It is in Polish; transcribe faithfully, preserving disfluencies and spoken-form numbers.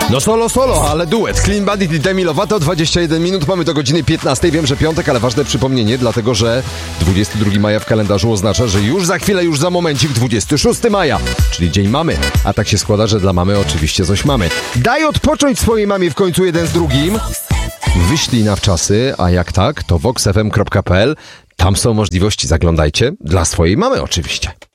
No solo, solo, ale duet. Clean Bandit i Demi Lovato, dwadzieścia jeden minut, mamy do godziny piętnastej. Wiem, że piątek, ale ważne przypomnienie, dlatego że dwudziestego drugiego maja w kalendarzu oznacza, że już za chwilę, już za momencik dwudziestego szóstego maja, czyli dzień mamy. A tak się składa, że dla mamy oczywiście coś mamy. Daj odpocząć swojej mamie w końcu jeden z drugim. Wyślij na wczasy, a jak tak, to vox f m kropka p l. Tam są możliwości, zaglądajcie. Dla swojej mamy oczywiście.